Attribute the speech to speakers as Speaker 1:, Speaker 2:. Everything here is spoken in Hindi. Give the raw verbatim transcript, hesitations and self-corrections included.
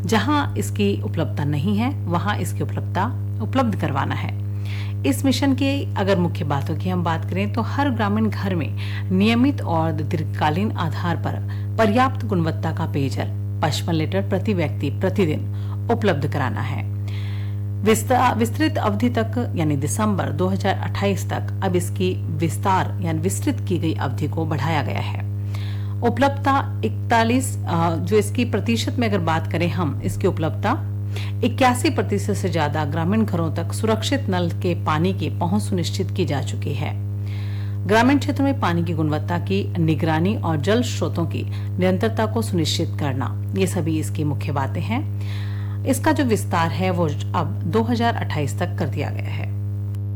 Speaker 1: जहां इसकी उपलब्धता नहीं है वहां इसकी उपलब्धता उपलब्ध करवाना है। इस मिशन की अगर मुख्य बातों की हम बात करें तो हर ग्रामीण घर में नियमित और दीर्घकालीन आधार पर पर्याप्त गुणवत्ता का पेयजल पचपन लीटर प्रति व्यक्ति प्रतिदिन उपलब्ध कराना है। विस्तृत अवधि तक यानी दिसंबर दो हज़ार अट्ठाईस तक अब इसकी विस्तार यानी विस्तृत की गई अवधि को बढ़ाया गया है। उपलब्धता इकतालीस जो इसकी प्रतिशत में अगर बात करें हम इसकी उपलब्धता इक्यासी प्रतिशत से ज्यादा ग्रामीण घरों तक सुरक्षित नल के पानी की पहुंच सुनिश्चित की जा चुकी है। ग्रामीण क्षेत्रों में पानी की गुणवत्ता की निगरानी और जल स्रोतों की निरंतरता को सुनिश्चित करना, ये सभी इसकी मुख्य बातें हैं। इसका जो विस्तार है वो अब दो हज़ार अट्ठाईस तक कर दिया गया है।